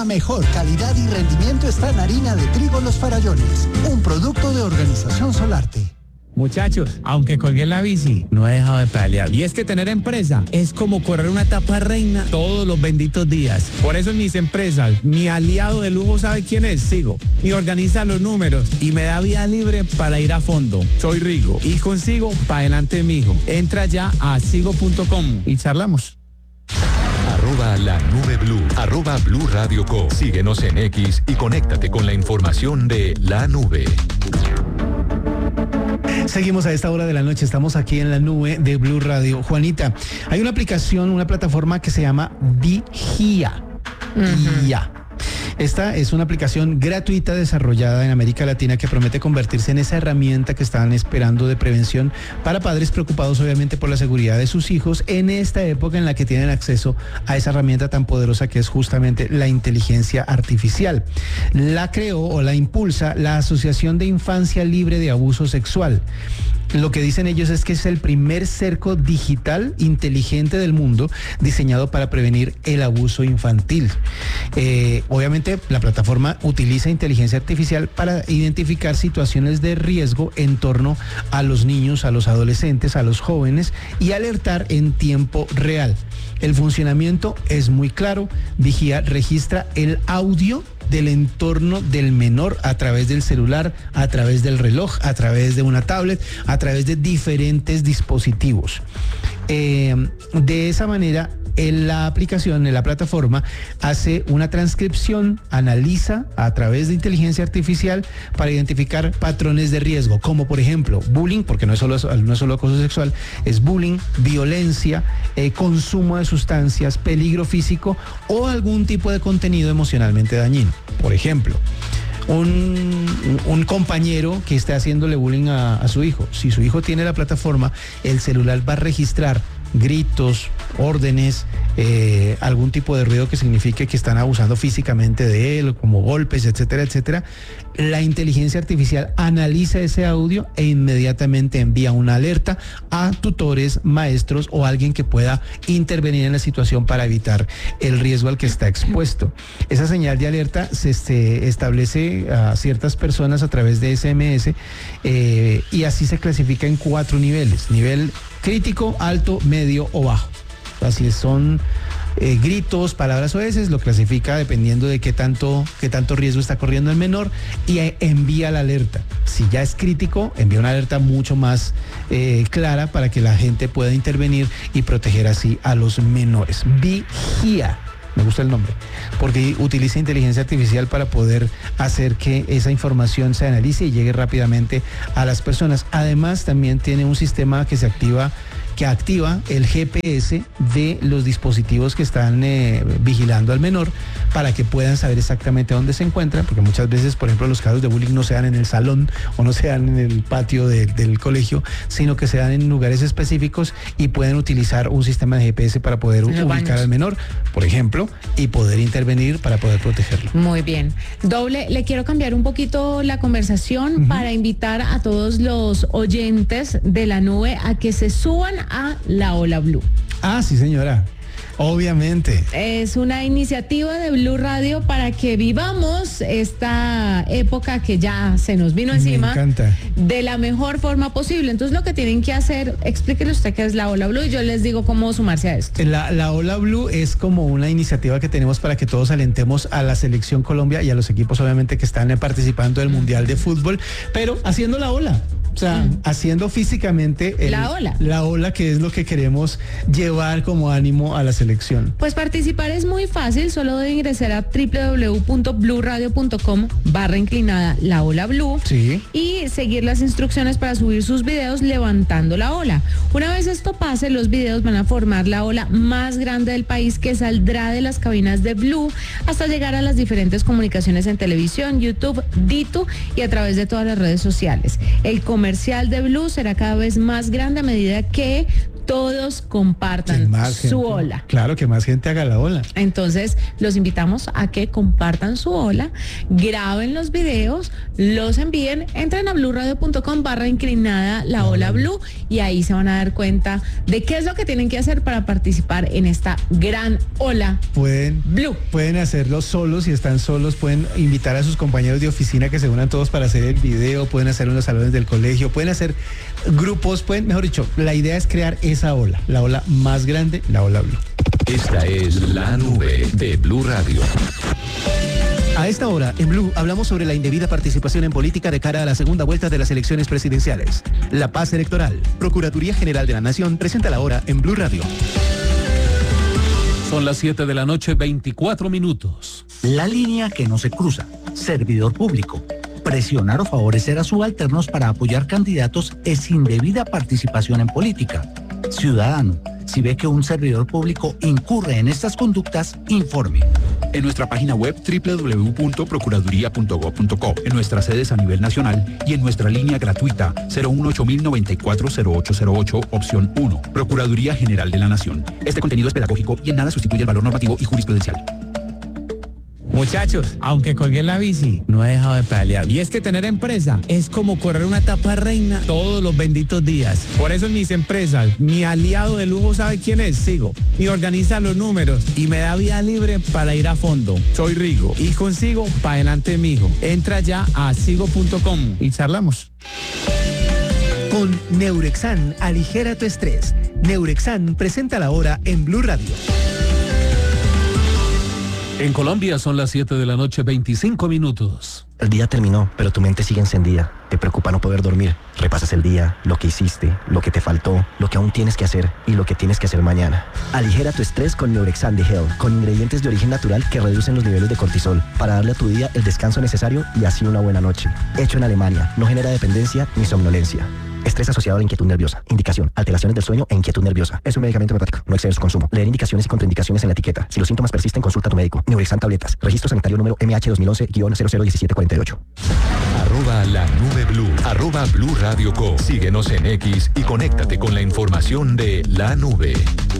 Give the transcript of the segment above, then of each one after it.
La mejor calidad y rendimiento está en harina de trigo Los Farallones, un producto de Organización Solarte. Muchachos, aunque colgué la bici, no he dejado de pedalear. Y es que tener empresa es como correr una etapa reina todos los benditos días. Por eso en mis empresas, mi aliado de lujo, ¿sabe quién es? Sigo. Y organiza los números y me da vía libre para ir a fondo. Soy Rigo y consigo para adelante, mijo. Entra ya a sigo.com y charlamos. @LaNubeBlue, @Blue Radio Co. Síguenos en X y conéctate con la información de La Nube. Seguimos a esta hora de la noche, estamos aquí en la nube de Blue Radio. Juanita, hay una aplicación, una plataforma que se llama Vigía. Ya. Esta es una aplicación gratuita desarrollada en América Latina que promete convertirse en esa herramienta que estaban esperando de prevención para padres preocupados obviamente por la seguridad de sus hijos en esta época en la que tienen acceso a esa herramienta tan poderosa que es justamente la inteligencia artificial. La creó o la impulsa la Asociación de Infancia Libre de Abuso Sexual. Lo que dicen ellos es que es el primer cerco digital inteligente del mundo diseñado para prevenir el abuso infantil. Obviamente la plataforma utiliza inteligencia artificial para identificar situaciones de riesgo en torno a los niños, a los adolescentes, a los jóvenes y alertar en tiempo real. El funcionamiento es muy claro. Vigía registra el audio del entorno del menor a través del celular, a través del reloj, a través de una tablet, a través de diferentes dispositivos. De esa manera, la aplicación, la plataforma, hace una transcripción, analiza a través de inteligencia artificial para identificar patrones de riesgo, como por ejemplo bullying, porque no es solo acoso sexual, es bullying, violencia, consumo de sustancias, peligro físico o algún tipo de contenido emocionalmente dañino. Por ejemplo, un compañero que esté haciéndole bullying a su hijo. Si su hijo tiene la plataforma, el celular va a registrar gritos, órdenes, algún tipo de ruido que signifique que están abusando físicamente de él, como golpes, etcétera, etcétera. La inteligencia artificial analiza ese audio e inmediatamente envía una alerta a tutores, maestros o alguien que pueda intervenir en la situación para evitar el riesgo al que está expuesto. Esa señal de alerta se establece a ciertas personas a través de SMS y así se clasifica en 4 niveles: nivel crítico, alto, medio o bajo. Así son gritos, palabras oeces, lo clasifica dependiendo de qué tanto riesgo está corriendo el menor y envía la alerta. Si ya es crítico, envía una alerta mucho más clara para que la gente pueda intervenir y proteger así a los menores. Vigía. Me gusta el nombre, porque utiliza inteligencia artificial para poder hacer que esa información se analice y llegue rápidamente a las personas. Además, también tiene un sistema que activa el GPS de los dispositivos que están vigilando al menor para que puedan saber exactamente dónde se encuentran, porque muchas veces, por ejemplo, los casos de bullying no se dan en el salón o no se dan en el patio del colegio, sino que se dan en lugares específicos y pueden utilizar un sistema de GPS para poder ubicar al menor, por ejemplo, y poder intervenir para poder protegerlo. Muy bien. Doble, le quiero cambiar un poquito la conversación para invitar a todos los oyentes de la nube a que se suban a la Ola Blue. Ah, sí, señora. Obviamente. Es una iniciativa de Blue Radio para que vivamos esta época que ya se nos vino encima. Me encanta. De la mejor forma posible. Entonces lo que tienen que hacer, explíquele usted qué es la Ola Blue y yo les digo cómo sumarse a esto. La Ola Blue es como una iniciativa que tenemos para que todos alentemos a la selección Colombia y a los equipos obviamente que están participando del Mundial de Fútbol, pero haciendo la ola. O sea, haciendo físicamente la ola, que es lo que queremos llevar como ánimo a la selección. Pues participar es muy fácil, solo debe ingresar a www.bluradio.com/inclinada la ola blue, sí, y seguir las instrucciones para subir sus videos levantando la ola. Una vez esto pase, los videos van a formar la ola más grande del país que saldrá de las cabinas de Blue hasta llegar a las diferentes comunicaciones en televisión, YouTube, Ditu y a través de todas las redes sociales. El comercial de Blue será cada vez más grande a medida que todos compartan su ola. Claro, que más gente haga la ola. Entonces, los invitamos a que compartan su ola, graben los videos, los envíen, entren a bluradio.com/inclinada la ola blue y ahí se van a dar cuenta de qué es lo que tienen que hacer para participar en esta gran ola blue. Pueden hacerlo solos, si están solos, pueden invitar a sus compañeros de oficina que se unan todos para hacer el video, pueden hacerlo en los salones del colegio, pueden hacer grupos, mejor dicho, la idea es crear esa ola, la ola más grande, la ola blue. Esta es La Nube de Blue Radio. A esta hora, en Blue, hablamos sobre la indebida participación en política de cara a la segunda vuelta de las elecciones presidenciales. La paz electoral. Procuraduría General de la Nación presenta la hora en Blue Radio. Son las 7 de la noche, 24 minutos. La línea que no se cruza. Servidor público. Presionar o favorecer a subalternos para apoyar candidatos es indebida participación en política. Ciudadano, si ve que un servidor público incurre en estas conductas, informe. En nuestra página web www.procuraduría.gov.co, en nuestras sedes a nivel nacional y en nuestra línea gratuita 018-094-0808, opción 1, Procuraduría General de la Nación. Este contenido es pedagógico y en nada sustituye el valor normativo y jurisprudencial. Muchachos, aunque colgué la bici, no he dejado de pedalear. Y es que tener empresa es como correr una etapa reina todos los benditos días. Por eso en mis empresas, mi aliado de lujo, ¿sabe quién es? Sigo. Y organiza los números y me da vía libre para ir a fondo. Soy Rigo y consigo para adelante, mijo. Entra ya a sigo.com y charlamos. Con Neurexan, aligera tu estrés. Neurexan presenta la hora en Blue Radio. En Colombia son las 7 de la noche, 25 minutos. El día terminó, pero tu mente sigue encendida. Te preocupa no poder dormir. Repasas el día, lo que hiciste, lo que te faltó, lo que aún tienes que hacer y lo que tienes que hacer mañana. Aligera tu estrés con Neurexan de Hell, con ingredientes de origen natural que reducen los niveles de cortisol, para darle a tu día el descanso necesario y así una buena noche. Hecho en Alemania, no genera dependencia ni somnolencia. Estrés asociado a la inquietud nerviosa. Indicación: alteraciones del sueño e inquietud nerviosa. Es un medicamento homeopático. No excede su consumo. Leer indicaciones y contraindicaciones en la etiqueta. Si los síntomas persisten, consulta a tu médico. Neurexan tabletas. Registro sanitario número MH2011-001748. @La Nube Blue. @Blue Radio Co. Síguenos en X y conéctate con la información de La Nube.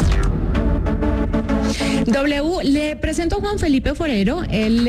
Le presento a Juan Felipe Forero. Él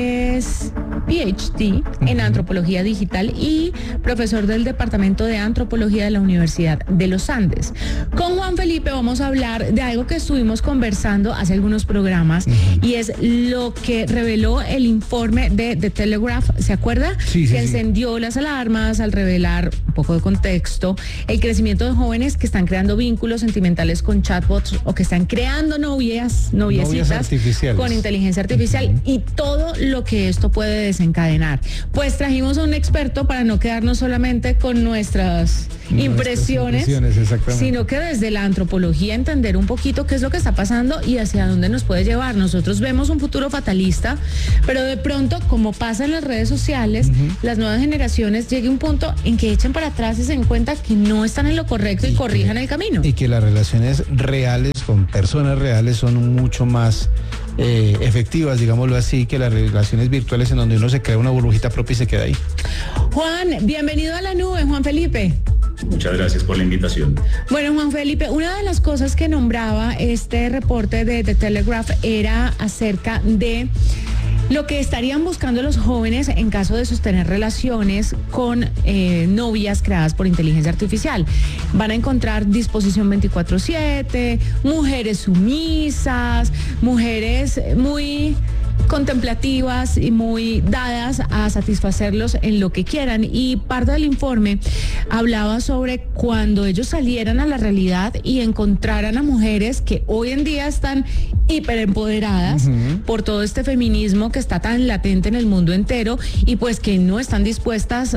es PhD en Antropología Digital y profesor del Departamento de Antropología de la Universidad de los Andes. Con Juan Felipe vamos a hablar de algo que estuvimos conversando hace algunos programas y es lo que reveló el informe de The Telegraph. ¿Se acuerda? Sí, que encendió las alarmas al revelar un poco de contexto, el crecimiento de jóvenes que están creando vínculos sentimentales con chatbots o que están creando noviecitas artificiales con inteligencia artificial y todo lo que esto puede desencadenar. Pues trajimos a un experto para no quedarnos solamente con nuestras impresiones, sino que desde la antropología entender un poquito qué es lo que está pasando y hacia dónde nos puede llevar. Nosotros vemos un futuro fatalista, pero de pronto, como pasa en las redes sociales, las nuevas generaciones llegue un punto en que echen para atrás y se den cuenta que no están en lo correcto y corrijan el camino. Y que las relaciones reales con personas reales son mucho más efectivas, digámoslo así, que las relaciones virtuales en donde uno se crea una burbujita propia y se queda ahí. Juan, bienvenido a La Nube, Juan Felipe. Muchas gracias por la invitación. Bueno, Juan Felipe, una de las cosas que nombraba este reporte de The Telegraph era acerca de lo que estarían buscando los jóvenes en caso de sostener relaciones con novias creadas por inteligencia artificial. Van a encontrar disposición 24/7, mujeres sumisas, mujeres muy contemplativas y muy dadas a satisfacerlos en lo que quieran. Y parte del informe hablaba sobre cuando ellos salieran a la realidad y encontraran a mujeres que hoy en día están hiperempoderadas por todo este feminismo que está tan latente en el mundo entero y pues que no están dispuestas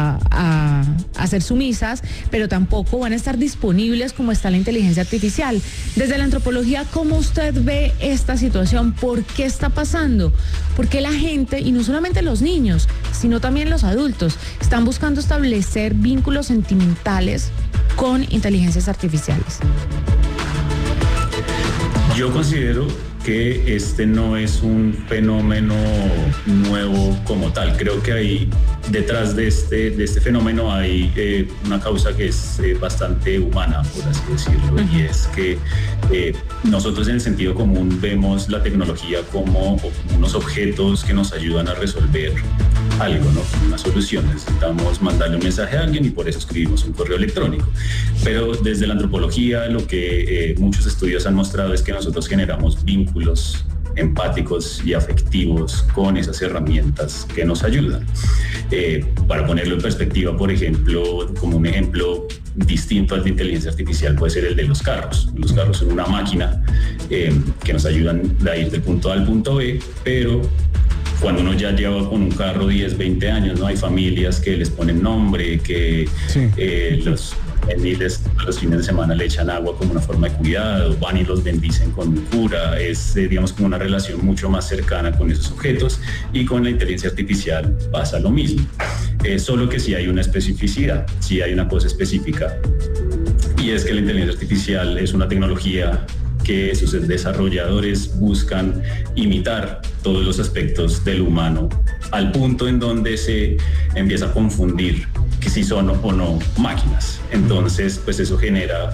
a ser sumisas, pero tampoco van a estar disponibles como está la inteligencia artificial. Desde la antropología, ¿cómo usted ve esta situación? ¿Por qué está pasando? ¿Por qué la gente, y no solamente los niños, sino también los adultos, están buscando establecer vínculos sentimentales con inteligencias artificiales? Yo considero que este no es un fenómeno nuevo como tal. Creo que hay detrás de este fenómeno hay una causa que es bastante humana, por así decirlo, y es que nosotros en el sentido común vemos la tecnología como unos objetos que nos ayudan a resolver algo, ¿no? Una solución. Necesitamos mandarle un mensaje a alguien y por eso escribimos un correo electrónico. Pero desde la antropología lo que muchos estudios han mostrado es que nosotros generamos vínculos empáticos y afectivos con esas herramientas que nos ayudan. Para ponerlo en perspectiva, por ejemplo, como un ejemplo distinto al de inteligencia artificial puede ser el de los carros. Los carros son una máquina que nos ayudan a ir del punto A al punto B, pero cuando uno ya lleva con un carro 10, 20 años, ¿no? Hay familias que les ponen nombre, que los fines de semana le echan agua como una forma de cuidado, van y los bendicen con cura. Es, digamos, como una relación mucho más cercana con esos objetos, y con la inteligencia artificial pasa lo mismo. Solo que sí hay una especificidad, sí hay una cosa específica, y es que la inteligencia artificial es una tecnología que sus desarrolladores buscan imitar todos los aspectos del humano, al punto en donde se empieza a confundir que si son o no máquinas. Entonces, pues eso genera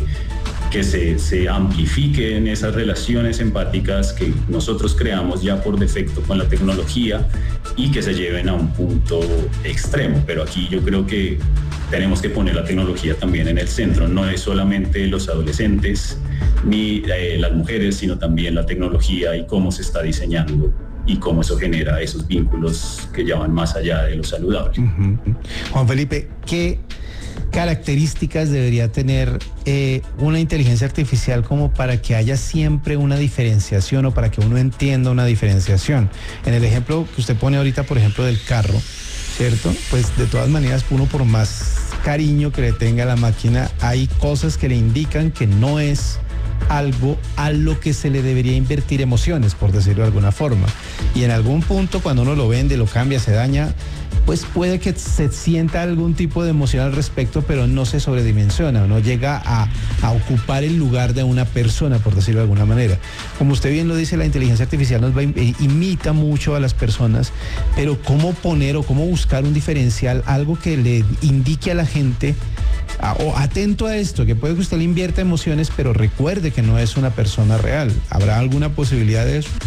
que se amplifiquen esas relaciones empáticas que nosotros creamos ya por defecto con la tecnología y que se lleven a un punto extremo. Pero aquí yo creo que tenemos que poner la tecnología también en el centro. No es solamente los adolescentes ni las mujeres, sino también la tecnología y cómo se está diseñando y cómo eso genera esos vínculos que ya van más allá de lo saludable. Juan Felipe, ¿qué características debería tener una inteligencia artificial como para que haya siempre una diferenciación o para que uno entienda una diferenciación? En el ejemplo que usted pone ahorita, por ejemplo, del carro, ¿cierto? Pues de todas maneras, uno por más cariño que le tenga a la máquina, hay cosas que le indican que no es algo a lo que se le debería invertir emociones, por decirlo de alguna forma. Y en algún punto, cuando uno lo vende, lo cambia, se daña, pues puede que se sienta algún tipo de emoción al respecto, pero no se sobredimensiona, no llega a ocupar el lugar de una persona, por decirlo de alguna manera. Como usted bien lo dice, la inteligencia artificial imita mucho a las personas, pero ¿cómo poner o cómo buscar un diferencial, algo que le indique a la gente, o atento a esto, que puede que usted le invierta emociones, pero recuerde que no es una persona real? ¿Habrá alguna posibilidad de eso?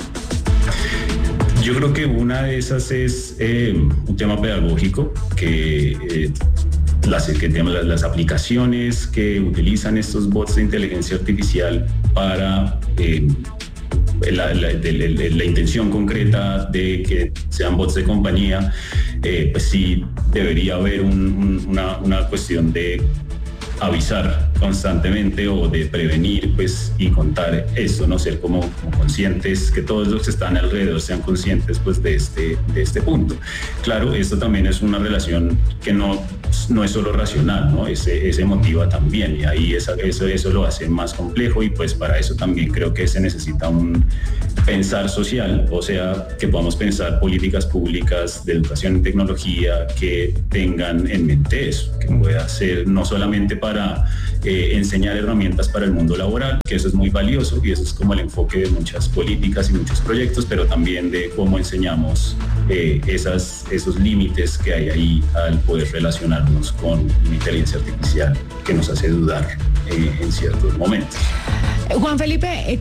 Yo creo que una de esas es un tema pedagógico, que las aplicaciones que utilizan estos bots de inteligencia artificial para la intención concreta de que sean bots de compañía, pues sí debería haber una cuestión de avisar constantemente o de prevenir, pues, y contar eso, no ser como conscientes, que todos los que están alrededor sean conscientes, pues, de este punto. Claro, esto también es una relación que no es solo racional, ¿no? Es emotiva también, y ahí eso lo hace más complejo, y pues para eso también creo que se necesita un pensar social, o sea, que podamos pensar políticas públicas de educación en tecnología que tengan en mente eso, que pueda ser no solamente para enseñar herramientas para el mundo laboral, que eso es muy valioso y eso es como el enfoque de muchas políticas y muchos proyectos, pero también de cómo enseñamos esos límites que hay ahí al poder relacionarnos con una inteligencia artificial que nos hace dudar en ciertos momentos. Juan Felipe,